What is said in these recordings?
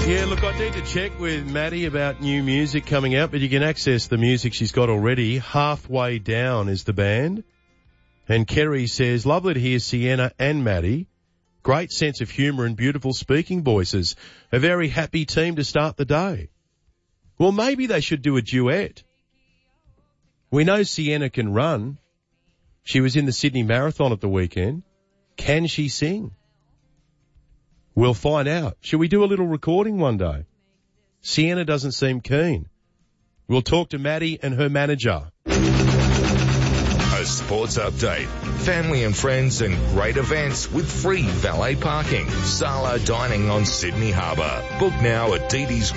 Yeah, look, I need to check with Maddie about new music coming out, but you can access the music she's got already. Halfway Down is the band. And Kerry says, lovely to hear Sienna and Maddie. Great sense of humour and beautiful speaking voices. A very happy team to start the day. Well, maybe they should do a duet. We know Sienna can run. She was in the Sydney Marathon at the weekend. Can she sing? We'll find out. Should we do a little recording one day? Sienna doesn't seem keen. We'll talk to Maddie and her manager. A sports update. Family and friends and great events with free valet parking. Sala Dining on Sydney Harbour. Book now at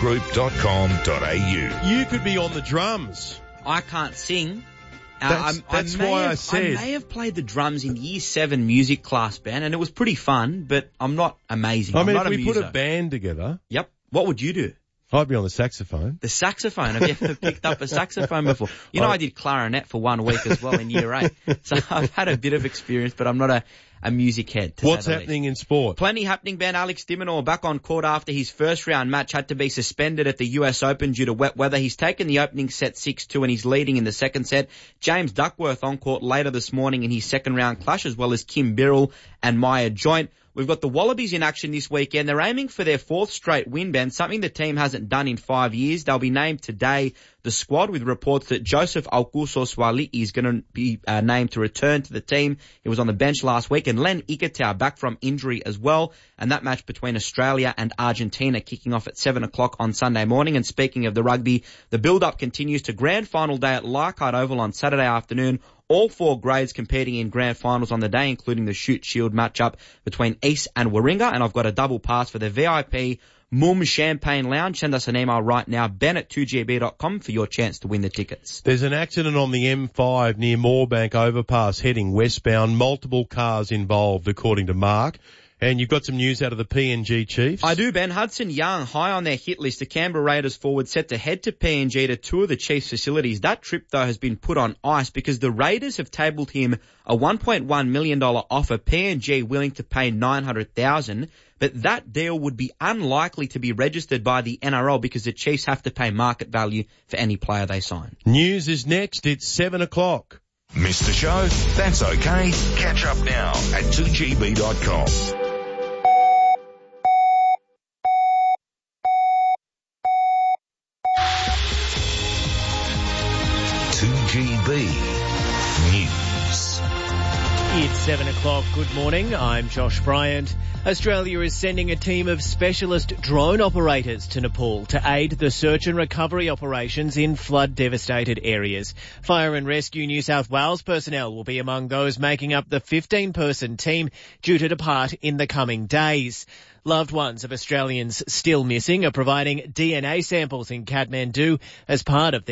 dd'sgroup.com.au. You could be on the drums. I can't sing. That's why I said. I may have played the drums in Year 7 music class, Ben, and it was pretty fun, but I'm not amazing. I mean, I'm not if we a muso. put a band together. Yep. What would you do? I'd be on the saxophone. The saxophone. Have you ever picked up a saxophone before? You know, I did clarinet for 1 week as well in Year 8. So I've had a bit of experience, but I'm not a music head. What's happening in sport? Plenty happening, Ben. Alex de Minaur back on court after his first round match had to be suspended at the US Open due to wet weather. He's taken the opening set 6-2 and he's leading in the second set. James Duckworth on court later this morning in his second round clash, as well as Kim Birrell and Maya Joint. We've got the Wallabies in action this weekend. They're aiming for their 4th straight win, Ben, something the team hasn't done in 5 years. They'll be named today the squad, with reports that Joseph Aukuso-Swali is going to be named to return to the team. He was on the bench last week, and Len Ikitau back from injury as well. And that match between Australia and Argentina kicking off at 7 o'clock on Sunday morning. And speaking of the rugby, the build-up continues to grand final day at Leichhardt Oval on Saturday afternoon. All 4 grades competing in grand finals on the day, including the Shoot Shield matchup between East and Warringah. And I've got a double pass for the VIP Mum Champagne Lounge. Send us an email right now, ben@2gb.com, for your chance to win the tickets. There's an accident on the M5 near Moorebank Overpass heading westbound. Multiple cars involved, according to Mark. And you've got some news out of the PNG Chiefs. I do, Ben. Hudson Young, high on their hit list. The Canberra Raiders forward set to head to PNG to tour the Chiefs facilities. That trip, though, has been put on ice because the Raiders have tabled him a $1.1 million offer. PNG willing to pay $900,000. But that deal would be unlikely to be registered by the NRL because the Chiefs have to pay market value for any player they sign. News is next. It's 7 o'clock. Missed the show? That's okay. Catch up now at 2gb.com. News. It's 7 o'clock. Good morning. I'm Josh Bryant. Australia is sending a team of specialist drone operators to Nepal to aid the search and recovery operations in flood-devastated areas. Fire and Rescue New South Wales personnel will be among those making up the 15-person team due to depart in the coming days. Loved ones of Australians still missing are providing DNA samples in Kathmandu as part of their